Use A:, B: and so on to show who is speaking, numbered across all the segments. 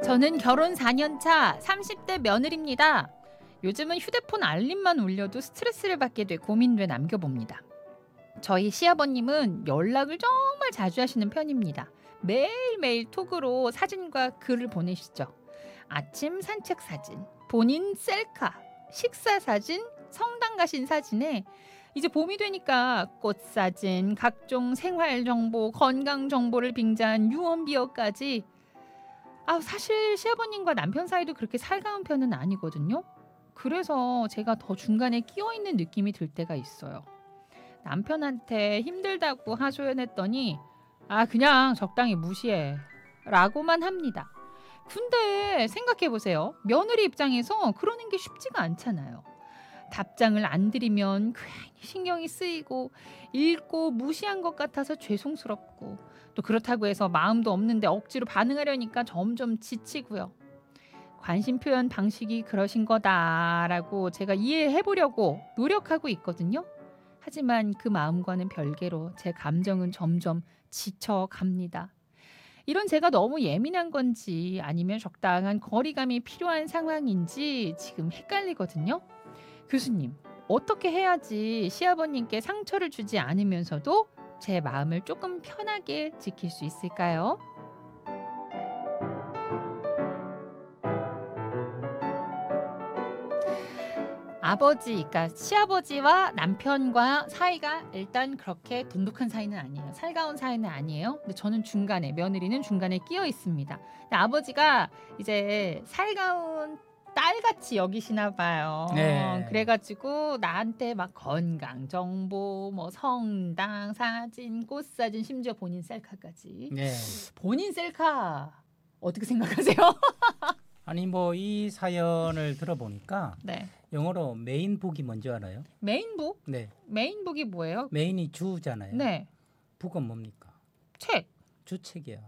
A: 저는 결혼 4년 차 30대 며느리입니다. 요즘은 휴대폰 알림만 울려도 스트레스를 받게 돼 고민돼 남겨봅니다. 저희 시아버님은 연락을 정말 자주 하시는 편입니다. 매일매일 톡으로 사진과 글을 보내시죠. 아침 산책 사진, 본인 셀카, 식사 사진, 성당 가신 사진에 이제 봄이 되니까 꽃 사진, 각종 생활 정보, 건강 정보를 빙자한 유언비어까지. 사실 시아버님과 남편 사이도 그렇게 살가운 편은 아니거든요. 그래서 제가 더 중간에 끼어 있는 느낌이 들 때가 있어요. 남편한테 힘들다고 하소연했더니 그냥 적당히 무시해 라고만 합니다. 근데 생각해보세요. 며느리 입장에서 그러는 게 쉽지가 않잖아요. 답장을 안 드리면 괜히 신경이 쓰이고 읽고 무시한 것 같아서 죄송스럽고 또 그렇다고 해서 마음도 없는데 억지로 반응하려니까 점점 지치고요. 관심 표현 방식이 그러신 거다라고 제가 이해해보려고 노력하고 있거든요. 하지만 그 마음과는 별개로 제 감정은 점점 지쳐갑니다. 이런 제가 너무 예민한 건지 아니면 적당한 거리감이 필요한 상황인지 지금 헷갈리거든요. 교수님, 어떻게 해야지 시아버님께 상처를 주지 않으면서도 제 마음을 조금 편하게 지킬 수 있을까요? 그러니까 시아버지와 남편과 사이가 일단 그렇게 돈독한 사이는 아니에요. 살가운 사이는 아니에요. 근데 저는 중간에, 며느리는 중간에 끼어 있습니다. 근데 아버지가 이제 살가운 딸같이 여기시나 봐요.
B: 네.
A: 그래가지고 나한테 막 건강 정보, 뭐 성당 사진, 꽃 사진, 심지어 본인 셀카까지.
B: 네.
A: 본인 셀카 어떻게 생각하세요?
B: 아니 뭐 이 사연을 들어보니까
A: 네.
B: 영어로 메인북이 뭔지 알아요?
A: 메인북?
B: 네.
A: 메인북이 뭐예요?
B: 메인이 주잖아요.
A: 네.
B: 북은 뭡니까?
A: 책.
B: 주책이야.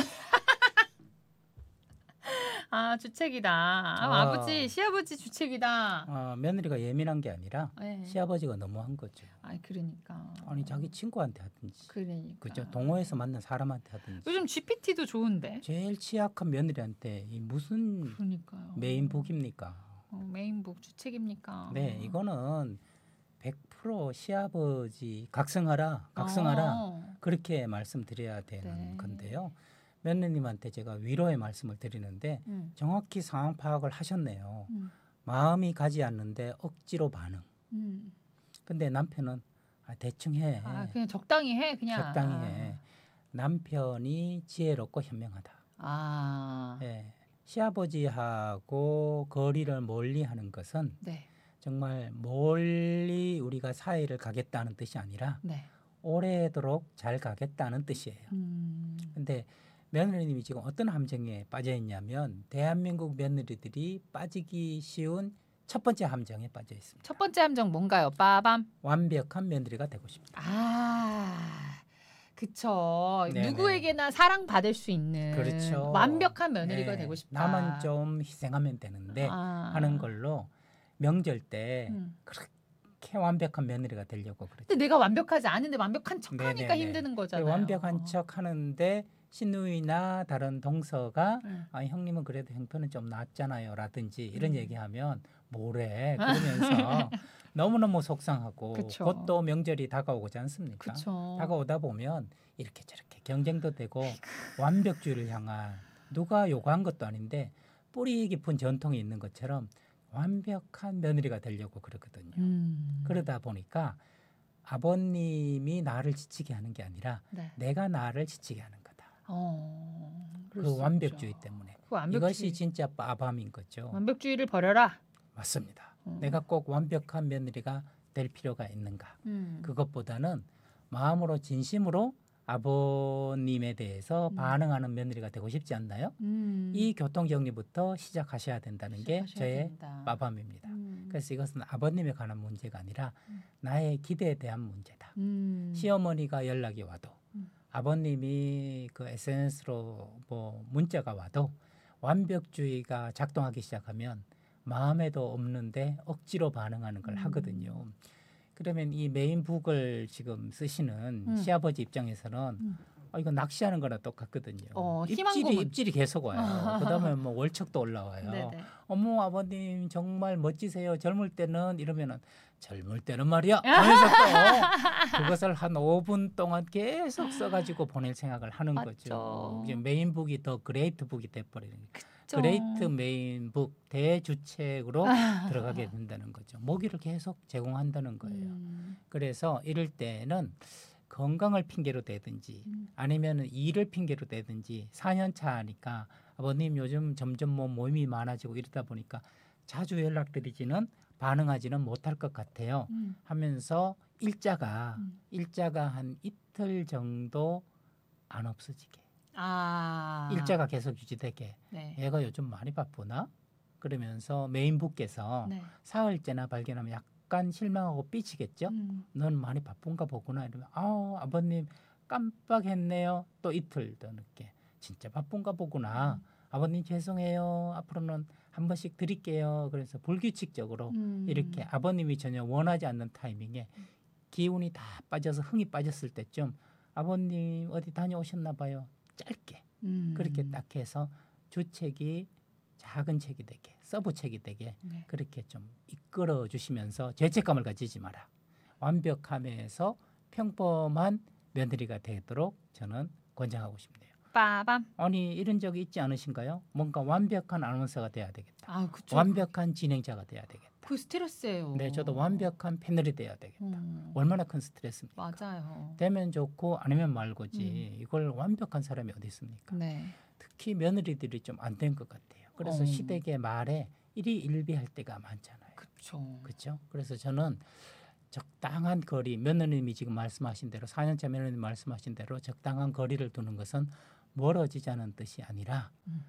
A: 주책이다. 아버지, 시아버지 주책이다.
B: 며느리가 예민한 게 아니라
A: 네.
B: 시아버지가 너무한 거죠.
A: 그러니까.
B: 아니 자기 친구한테 하든지.
A: 그러니까.
B: 그죠? 동호회에서 만난 사람한테 하든지.
A: 요즘 GPT도 좋은데.
B: 제일 취약한 며느리한테 이 무슨
A: 그러니까요.
B: 메인북입니까?
A: 메인북 주책입니까?
B: 네, 이거는 100% 시아버지 각성하라 그렇게 말씀드려야 되는
A: 네.
B: 건데요. 며느님한테 제가 위로의 말씀을 드리는데 정확히 상황 파악을 하셨네요. 마음이 가지 않는데 억지로 반응. 근데 남편은 대충 해.
A: 그냥 적당히 해. 그냥.
B: 적당히 해. 남편이 지혜롭고 현명하다. 네. 시아버지하고 거리를 멀리 하는 것은
A: 네.
B: 정말 멀리 우리가 사이를 가겠다는 뜻이 아니라
A: 네.
B: 오래도록 잘 가겠다는 뜻이에요. 근데 며느리님이 지금 어떤 함정에 빠져 있냐면 대한민국 며느리들이 빠지기 쉬운 첫 번째 함정에 빠져 있습니다.
A: 첫 번째 함정 뭔가요? 빠밤.
B: 완벽한 며느리가 되고 싶다.
A: 그쵸.
B: 네네.
A: 누구에게나 사랑받을 수 있는
B: 그렇죠.
A: 완벽한 며느리가
B: 네.
A: 되고 싶다.
B: 나만 좀 희생하면 되는데 하는 걸로 명절 때 그렇게 완벽한 며느리가 되려고 그러죠.
A: 근데 내가 완벽하지 않은데 완벽한 척하니까
B: 네네네.
A: 힘드는 거잖아요.
B: 완벽한 척 하는데 시누이나 다른 동서가 형님은 그래도 형편은 좀 낫잖아요 라든지 이런 얘기하면 뭐래 그러면서 너무너무 속상하고
A: 그쵸.
B: 곧 또 명절이 다가오지 않습니까?
A: 그쵸.
B: 다가오다 보면 이렇게 저렇게 경쟁도 되고 완벽주의를 향한 누가 요구한 것도 아닌데 뿌리 깊은 전통이 있는 것처럼 완벽한 며느리가 되려고 그러거든요. 그러다 보니까 아버님이 나를 지치게 하는 게 아니라 내가 나를 지치게 하는 거다. 그 완벽주의 때문에. 이것이 진짜 빠밤인 거죠.
A: 완벽주의를 버려라.
B: 맞습니다. 내가 꼭 완벽한 며느리가 될 필요가 있는가. 그것보다는 마음으로 진심으로 아버님에 대해서 반응하는 며느리가 되고 싶지 않나요? 이 교통정리부터 시작하셔야 된다는 게 저의 빠밤입니다. 그래서 이것은 아버님에 관한 문제가 아니라 나의 기대에 대한 문제다. 시어머니가 연락이 와도 아버님이 그 SNS로 뭐 문자가 와도 완벽주의가 작동하기 시작하면 마음에도 없는데 억지로 반응하는 걸 하거든요. 그러면 이 메인북을 지금 쓰시는 시아버지 입장에서는 이거 낚시하는 거나 똑같거든요.
A: 희망 고문.
B: 입질이 계속 와요. 그다음에 뭐 월척도 올라와요.
A: 네네.
B: 어머 아버님 정말 멋지세요. 젊을 때는 이러면은 젊을 때는 말이야. 그래서 또 그것을 한 5분 동안 계속 써가지고 보낼 생각을 하는
A: 맞죠.
B: 거죠. 이제 메인북이 더 그레이트북이 돼버리는 거예요.
A: 그쵸.
B: 그레이트 메인북 대주책으로 들어가게 된다는 거죠. 모기를 계속 제공한다는 거예요. 그래서 이럴 때는 건강을 핑계로 대든지 아니면 일을 핑계로 대든지 4년 차니까 아버님 요즘 점점 뭐 모임이 많아지고 이러다 보니까 자주 연락드리지는 반응하지는 못할 것 같아요 하면서 일자가 한 이틀 정도 안 없어지게 일자가 계속 유지되게
A: 네.
B: 얘가 요즘 많이 바쁘나? 그러면서 메인북께서
A: 네.
B: 사흘째나 발견하면 약간 실망하고 삐치겠죠? 넌 많이 바쁜가 보구나 이러면 아버님 깜빡했네요. 또 이틀 더 늦게 진짜 바쁜가 보구나. 아버님 죄송해요. 앞으로는 한 번씩 드릴게요. 그래서 불규칙적으로 이렇게 아버님이 전혀 원하지 않는 타이밍에 기운이 다 빠져서 흥이 빠졌을 때쯤 아버님 어디 다녀오셨나 봐요. 짧게 그렇게 딱 해서 주책이 작은 책이 되게 서브책이 되게
A: 네.
B: 그렇게 좀 이끌어 주시면서 죄책감을 가지지 마라. 완벽함에서 평범한 며느리가 되도록 저는 권장하고 싶네요.
A: 빠밤.
B: 아니 이런 적이 있지 않으신가요? 뭔가 완벽한 아나운서가 돼야 되겠다.
A: 그쵸.
B: 완벽한 진행자가 돼야 되겠다.
A: 그 스트레스예요.
B: 네, 저도 완벽한 패널이 돼야 되겠다. 얼마나 큰 스트레스입니까?
A: 맞아요.
B: 되면 좋고 아니면 말고지 이걸 완벽한 사람이 어디 있습니까?
A: 네.
B: 특히 며느리들이 좀 안 된 것 같아요. 그래서 시댁의 말에 일희일비할 때가 많잖아요. 그렇죠? 그래서 저는 적당한 거리, 며느님이 지금 말씀하신 대로 4년차 며느님 말씀하신 대로 적당한 거리를 두는 것은 멀어지자는 뜻이 아니라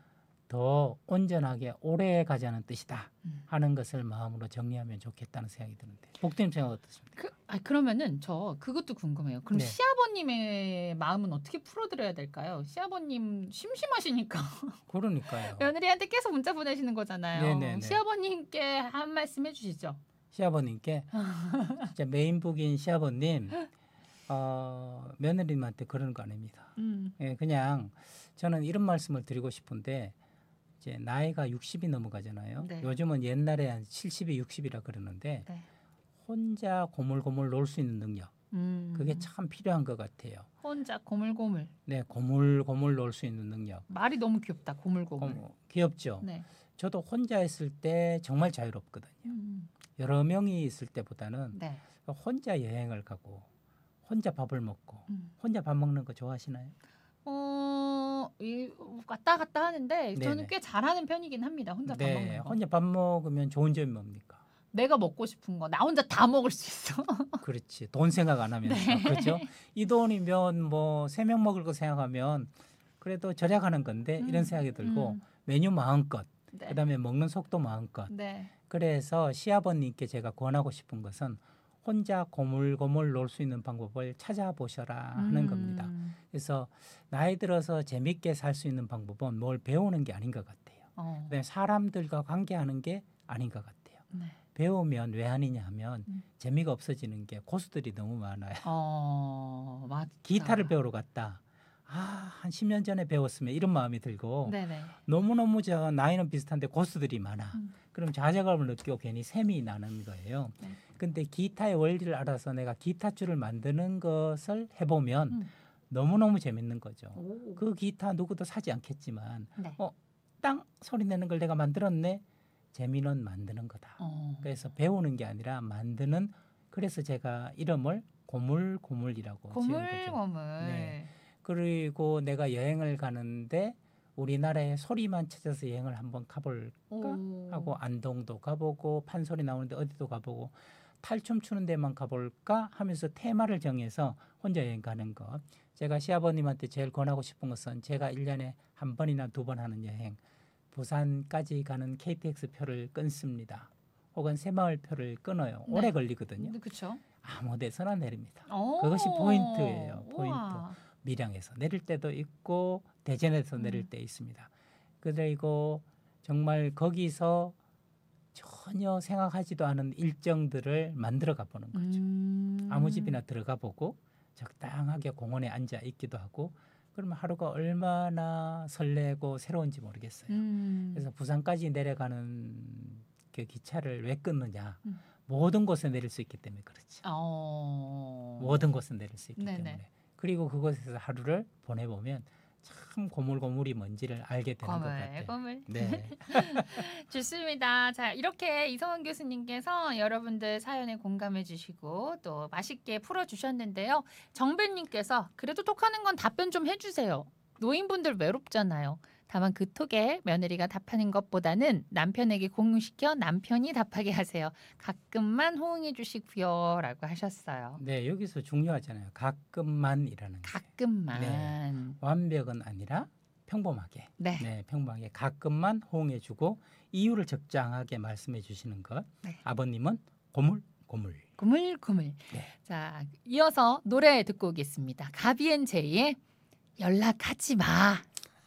B: 더 온전하게 오래 가자는 뜻이다 하는 것을 마음으로 정리하면 좋겠다는 생각이 드는데 복대님 생각 어떻습니까?
A: 그러면은 저 그것도 궁금해요. 그럼
B: 네.
A: 시아버님의 마음은 어떻게 풀어드려야 될까요? 시아버님 심심하시니까
B: 그러니까요.
A: 며느리한테 계속 문자 보내시는 거잖아요.
B: 네네네.
A: 시아버님께 한 말씀 해주시죠.
B: 시아버님께 진짜 메인북인 시아버님 며느님한테 그러는 거 아닙니다. 예, 그냥 저는 이런 말씀을 드리고 싶은데 이제 나이가 60이 넘어가잖아요.
A: 네.
B: 요즘은 옛날에 한 70이 60이라 그러는데
A: 네.
B: 혼자 고물고물 놀 수 있는 능력 그게 참 필요한 것 같아요.
A: 혼자 고물고물.
B: 네, 고물고물 놀 수 있는 능력.
A: 말이 너무 귀엽다. 고물고물.
B: 귀엽죠.
A: 네.
B: 저도 혼자 있을 때 정말 자유롭거든요. 여러 명이 있을 때보다는
A: 네.
B: 혼자 여행을 가고 혼자 밥을 먹고 혼자 밥 먹는 거 좋아하시나요?
A: 왔다 갔다 하는데 저는
B: 네네.
A: 꽤 잘하는 편이긴 합니다. 혼자 밥 먹는 거.
B: 혼자 밥 먹으면 좋은 점이 뭡니까?
A: 내가 먹고 싶은 거 나 혼자 다 먹을 수 있어.
B: 그렇지. 돈 생각 안 하면서.
A: 네.
B: 그렇죠? 이 돈이면 뭐 3명 먹을 거 생각하면 그래도 절약하는 건데 이런 생각이 들고 메뉴 마음껏
A: 네.
B: 그다음에 먹는 속도 마음껏.
A: 네.
B: 그래서 시아버님께 제가 권하고 싶은 것은 혼자 고물고물 놀 수 있는 방법을 찾아보셔라 하는 겁니다. 그래서 나이 들어서 재밌게 살 수 있는 방법은 뭘 배우는 게 아닌 것 같아요. 그다음에 사람들과 관계하는 게 아닌 것 같아요.
A: 네.
B: 배우면 왜 아니냐 하면 재미가 없어지는 게 고수들이 너무 많아요.
A: 맞다.
B: 기타를 배우러 갔다. 한 10년 전에 배웠으면 이런 마음이 들고
A: 네네.
B: 너무너무 저 나이는 비슷한데 고수들이 많아. 그럼 좌절감을 느끼고 괜히 셈이 나는 거예요.
A: 네.
B: 근데 기타의 원리를 알아서 내가 기타줄을 만드는 것을 해보면 너무너무 재밌는 거죠.
A: 오.
B: 그 기타 누구도 사지 않겠지만
A: 네.
B: 땅 소리 내는 걸 내가 만들었네. 재미는 만드는 거다. 그래서 배우는 게 아니라 만드는 그래서 제가 이름을 고물고물이라고 지은 거죠.
A: 고물고물.
B: 네. 그리고 내가 여행을 가는데 우리나라의 소리만 찾아서 여행을 한번 가볼까 하고 안동도 가보고 판소리 나오는데 어디도 가보고 탈춤 추는 데만 가볼까 하면서 테마를 정해서 혼자 여행 가는 것. 제가 시아버님한테 제일 권하고 싶은 것은 제가 1년에 한 번이나 2번 하는 여행 부산까지 가는 KTX 표를 끊습니다. 혹은 새마을 표를 끊어요.
A: 네.
B: 오래 걸리거든요.
A: 그렇죠.
B: 아무 데서나 내립니다. 그것이 포인트예요. 포인트.
A: 우와.
B: 밀양에서 내릴 때도 있고 대전에서 내릴 때 있습니다. 그리고 정말 거기서 전혀 생각하지도 않은 일정들을 만들어 가보는 거죠. 아무 집이나 들어가 보고 적당하게 공원에 앉아 있기도 하고 그러면 하루가 얼마나 설레고 새로운지 모르겠어요. 그래서 부산까지 내려가는 그 기차를 왜 끊느냐? 모든 곳에 내릴 수 있기 때문에 그렇지. 모든 곳에 내릴 수 있기
A: 네네.
B: 때문에. 그리고 그곳에서 하루를 보내보면 참 고물고물이 뭔지를 알게 되는 것 같아요.
A: 고물.
B: 네.
A: 좋습니다. 자, 이렇게 이성원 교수님께서 여러분들 사연에 공감해 주시고 또 맛있게 풀어 주셨는데요. 정배님께서 그래도 톡하는 건 답변 좀 해주세요. 노인분들 외롭잖아요. 다만 그 톡에 며느리가 답하는 것보다는 남편에게 공유시켜 남편이 답하게 하세요. 가끔만 호응해 주시고요. 라고 하셨어요.
B: 네, 여기서 중요하잖아요. 가끔만이라는 게.
A: 가끔만.
B: 네. 완벽은 아니라 평범하게.
A: 네.
B: 네, 평범하게 가끔만 호응해주고 이유를 적당하게 말씀해 주시는 것.
A: 네.
B: 아버님은 고물고물.
A: 고물고물.
B: 네.
A: 자, 이어서 노래 듣고 오겠습니다. 가비앤제이의 연락하지 마.